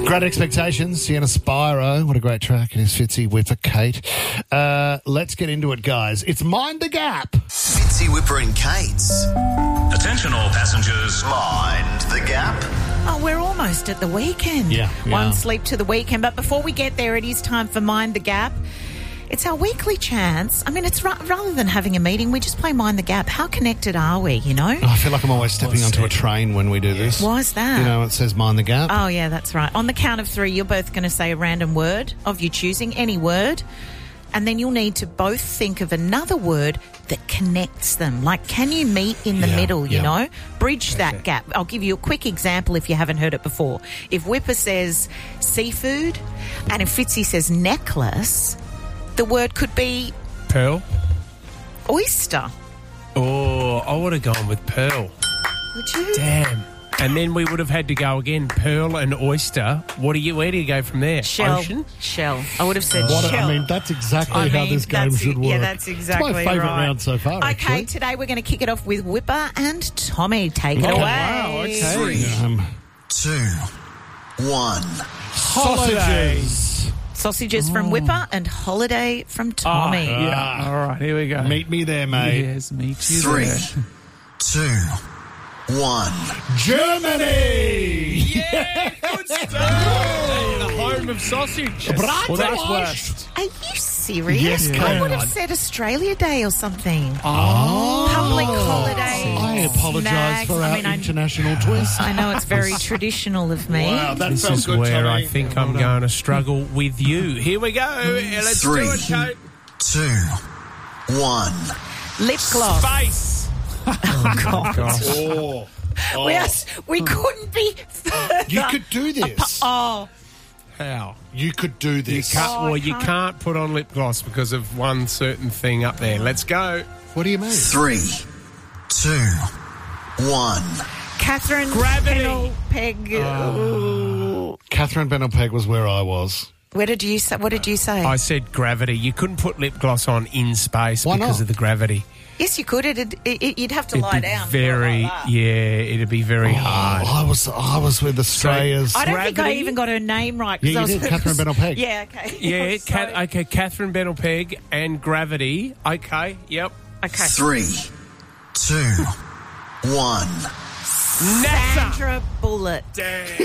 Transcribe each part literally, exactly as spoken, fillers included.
Great Expectations, Sienna Spyro. What a great track. It is Fitzy, Whipper, Kate. Uh, let's get into it, guys. It's Mind the Gap. Fitzy, Whipper and Kate's. Attention all passengers. Mind the Gap. Oh, we're almost at the weekend. Yeah, we One are. sleep to the weekend. But before we get there, it is time for Mind the Gap. It's our weekly chance. I mean, it's ra- rather than having a meeting, we just play Mind the Gap. How connected are we, you know? Oh, I feel like I'm always stepping onto a train when we do this. Why is that? You know, it says Mind the Gap. Oh, yeah, that's right. On the count of three, you're both going to say a random word of you choosing, any word, and then you'll need to both think of another word that connects them. Like, can you meet in the Yeah, middle, you yeah. know? Bridge that gap. I'll give you a quick example if you haven't heard it before. If Whipper says seafood and if Fitzy says necklace, the word could be Pearl? oyster. Oh, I would have gone with pearl. Would you? Damn. And then we would have had to go again, pearl and oyster. What do you? Where do you go from there? Shell. Ocean? Shell. I would have said What a- shell. I mean, that's exactly I how mean, this game that's- should work. Yeah, that's exactly It's my favourite right. round so far, Okay, actually. today we're going to kick it off with Whipper and Tommy. Take it Okay. away. Wow, okay. Three, Um, two, one. sausages. Sausages from Whipper and holiday from Tommy. Oh, yeah. All right, here we go. Meet me there, mate. Yes, meet you Three, there. two, one. Germany! Good stuff. The home of sausage. Well, that's worst. Are you serious? Yes, I Kate. would have said Australia Day or something. Oh. Public holiday. I apologise Snags. for I our mean, I- international twist. I know it's very traditional of me. Wow, that This felt is good, where Tommy. I think I'm going to struggle with you. Here we go. Yeah, let's Three. do it, Kate. Two, one. Lip gloss. Face. Oh, God. Oh. Oh. We, are, we couldn't be further. You could do this. Oh, How? You could do You this. can't, Oh, I well, you can't. can't put on lip gloss because of one certain thing up there. Let's go. What do you mean? Three, two, one. Catherine Gravity. Peg. Ooh. Catherine Benelpeg was where I was. Where did you say? What did you say? I said gravity. You couldn't put lip gloss on in space Why because not? of the gravity. yes, you could. It'd, it, it, you'd have to It'd lie be down. very, Like that. yeah, it'd be very hard. Oh, I was I was with Australia's. I don't think I Gravity? even got her name right. 'cause Yeah, you I was did, Catherine Benelpeg. Yeah, okay. Yeah, So- Cat, okay, Catherine Benelpeg and gravity. Okay, yep. okay. Three, two, one. NASA. Sandra Bullock. Damn.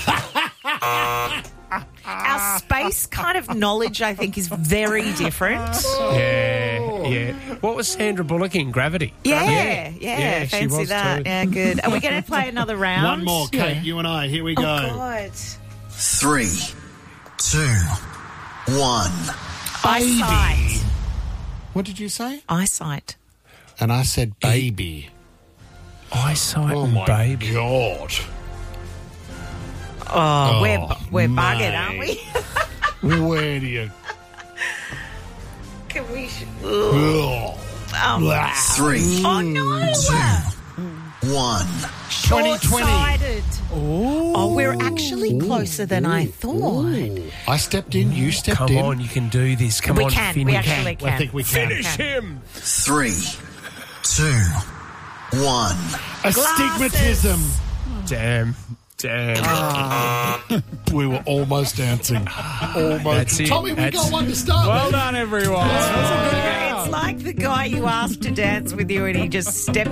Our space kind of knowledge, I think, is very different. Yeah, yeah. What was Sandra Bullock in Gravity? Yeah, Yeah, yeah, yeah, she fancy was that. too. Yeah, good. Are we going to play another round? One more, Kate, you and I. Here we Oh, go. God. Three, two, one. Eyesight. What did you say? Eyesight. And I said baby. Eyesight Oh and my baby. God. Oh, Oh, we're, we're buggered, mate. aren't we? Where do you? Can we... Sh- Ugh. um, Three, oh, no. two, one. twenty twenty. Short-sighted. Oh, we're actually closer than I thought. I stepped in, you stepped Come in. on, you can do this. Come We on, can. finish. We actually can. I think we can. Finish him. Three, two, one. Astigmatism. Damn. Damn. We were almost dancing. Almost. That's it. Tommy, we That's- got one to start Well with. done, everyone. It's like the guy you asked to dance with you and he just stepped